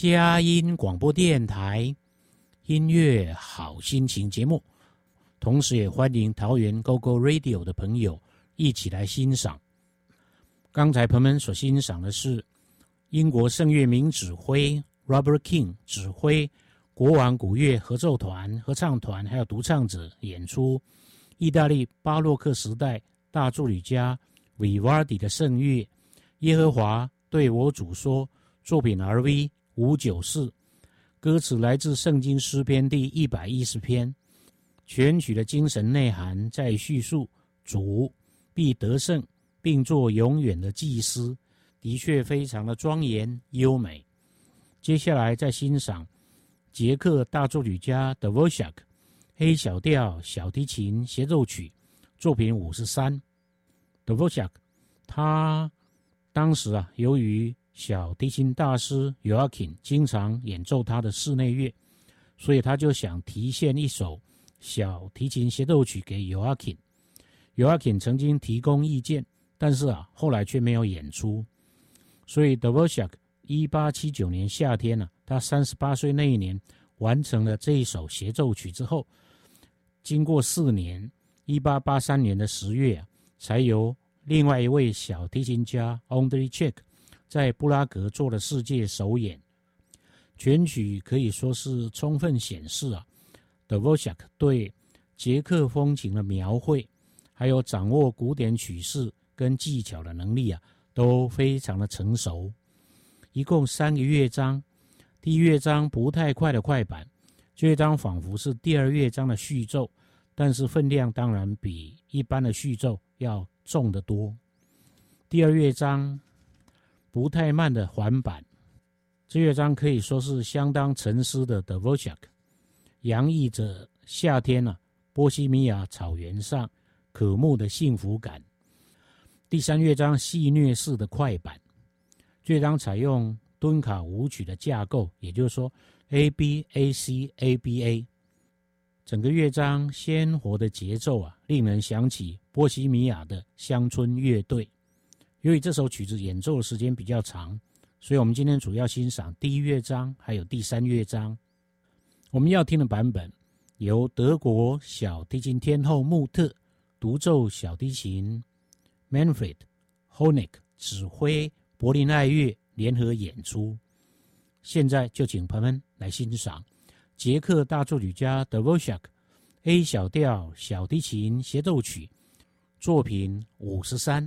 佳音广播电台音乐好心情节目，同时也欢迎桃园 GoGo Radio 的朋友一起来欣赏。刚才朋友们所欣赏的是英国圣乐名指挥 Robert King 指挥国王古乐合奏团、合唱团还有独唱者演出意大利巴洛克时代大作曲家 Vivaldi 的圣乐耶和华对我主说作品 RV 594，歌词来自圣经诗篇第110篇。全曲的精神内涵在叙述主必得胜并做永远的祭司，的确非常的庄严优美。接下来再欣赏捷克大作曲家 Dvořák 黑小调小提琴协奏曲作品53。Dvořák 他当时由于小提琴大师 Joachim 经常演奏他的室内乐，所以他就想题献一首小提琴协奏曲给 Joachim。Joachim 曾经提供意见，但是后来却没有演出。所以 Dvořák 1879年夏天他38岁那一年完成了这一首协奏曲之后，经过4年1883年的10月才由另外一位小提琴家 Ondřejček 在布拉格做了世界首演。全曲可以说是充分显示Dvořák 对捷克风情的描绘，还有掌握古典曲式跟技巧的能力都非常的成熟。一共3个乐章，第一乐章不太快的快板，这乐章仿佛是第2乐章的序奏，但是分量当然比一般的序奏要重得多。第2乐章不太慢的缓板，这乐章可以说是相当沉思的 Dvořák， 洋溢着夏天波西米亚草原上可慕的幸福感。第3乐章戏谑式的快板，这乐章采用敦卡舞曲的架构，也就是说 ABAC-ABA， 整个乐章鲜活的节奏令人想起波西米亚的乡村乐队。由于这首曲子演奏的时间比较长，所以我们今天主要欣赏第1乐章还有第3乐章。我们要听的版本由德国小提琴天后穆特独奏小提琴， Manfred Honeck 指挥柏林爱乐联合演出。现在就请朋友们来欣赏捷克大作曲家 Dvořák A 小调小提琴协奏曲作品53。